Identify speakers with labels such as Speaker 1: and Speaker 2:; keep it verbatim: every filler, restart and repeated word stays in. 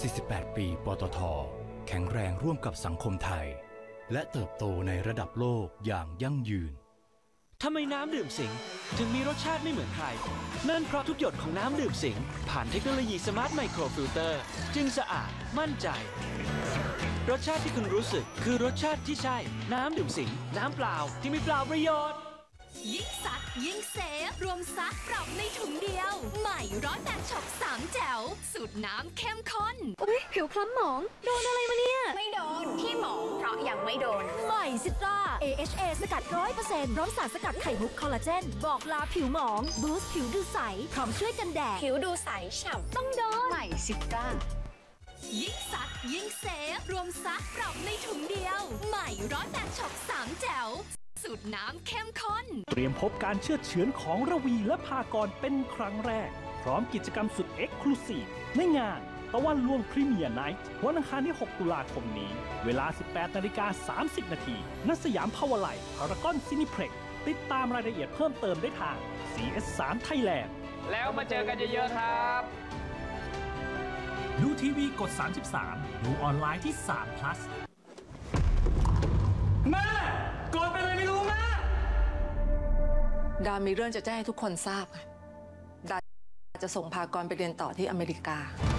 Speaker 1: สี่สิบแปด ปี ปตท.แข็งแรงร่วมกับสังคมไทยและเติบโตในระดับโลกอย่างยั่งยืน
Speaker 2: ทำไมน้ำดื่มสิงถึงมีรสชาติไม่เหมือนใครนั่นเพราะทุกหยดของน้ำดื่มสิงผ่านเทคโนโลยีสมาร์ทไมโครฟิลเตอร์จึงสะอาดมั่นใจรสชาติที่คุณรู้สึกคือรสชาติที่ใช่น้ำดื่มสิงน้ำเปล่าที่ไม่เปล่าประโยชน์
Speaker 3: ยิ่งซักยิ่งเซฟรวมซักปรับในถุงเดียวใหม่ร้อนแดงช็อปสามแจ๋วสูตรน้ำเข้มข้น
Speaker 4: อุ๊ยผิวคล้ำหมองโดนอะไรมาเนี่ย
Speaker 5: ไม่โดนที่หมองเพราะยังไม่โดน
Speaker 4: ใหม่ซิตรา เอ เอช เอ สกัด ร้อยเปอร์เซ็นต์ พร้อมสารสกัดไข่มุกคอลลาเจนบอกลาผิวหมองบูสต์ผิวดูใสพร้อมช่วยกันแดด
Speaker 5: ผิวดูใสฉ่ำ
Speaker 4: ต้องโดน
Speaker 5: ใหม่ซิตรา
Speaker 3: ยิ่งซักยิ่งเซฟรวมซักปรับในถุงเดียวใหม่ร้อนแดงช็อปสามแจ๋วสูตรน้ำเข้มข้น
Speaker 6: เตรียมพบการเชื่อเฉือนของระวีและภากรเป็นครั้งแรกพร้อมกิจกรรมสุดเอ็กซ์คลูซีฟในงานตะวันลวงพรีเมียร์ไนท์วันอังคารที่หกตุลาคมนี้เวลา สิบแปดนาฬิกาสามสิบนาทีณสยามพาวาไลน์พารากอนซินิเพล็กซ์ติดตามรายละเอียดเพิ่มเติมได้ทาง ซี เอส สาม Thailand
Speaker 7: แล้วมาเจอกันเยอะๆครับ
Speaker 6: ดูทีวีกดสามสิบสามดูออนไลน์ที่สาม plus
Speaker 7: แม่กดไปเลยไม่รู้แม่
Speaker 8: ดามีเรื่องจะแจ้งให้ทุกคนทราบดาจะส่งพากรไปเรียนต่อที่อเมริกา